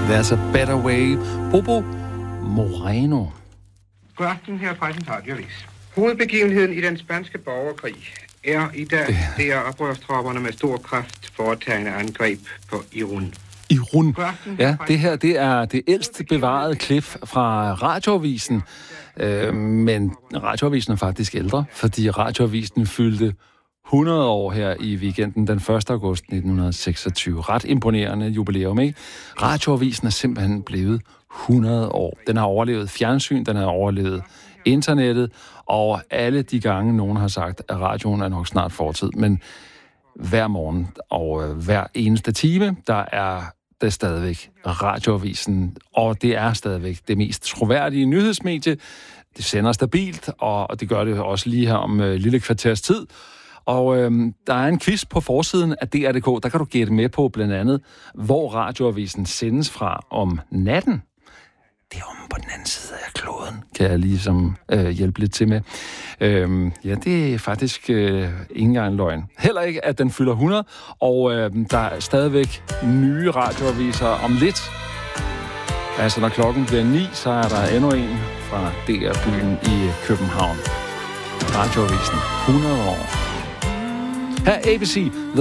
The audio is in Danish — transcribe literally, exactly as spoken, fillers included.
There's a better way. Bobo Moreno. God aften, her Pressens Radioavis. Hovedbegivenheden i den spanske borgerkrig er i dag, det er oprørstropperne med stor kraft foretagende angreb på Irun. Irun. Ja, det her det er det ældste bevarede klip fra Radioavisen. Øh, men Radioavisen er faktisk ældre, fordi Radioavisen fyldte hundrede år her i weekenden den første august nitten seksogtyve. Ret imponerende jubilæum, ikke? Radioavisen er simpelthen blevet hundrede år. Den har overlevet fjernsyn, den har overlevet internettet, og alle de gange, nogen har sagt, at radioen er nok snart fortid. Men hver morgen og øh, hver eneste time, der er det stadigvæk Radioavisen, og det er stadigvæk det mest troværdige nyhedsmedie. Det sender stabilt, og, og det gør det også lige her om øh, lille kvarters tid. Og øhm, der er en quiz på forsiden af D R punktum D K, der kan du gætte med på blandt andet, hvor Radioavisen sendes fra om natten. Det er om på den anden side af kloden, kan jeg ligesom øh, hjælpe lidt til med. Øhm, ja, det er faktisk øh, ikke engang løgn. Heller ikke, at den fylder hundrede, og øh, der er stadigvæk nye radioaviser om lidt. Altså, når klokken bliver ni, så er der endnu en fra D R-byen i København. Radioavisen hundrede år. Her A B C.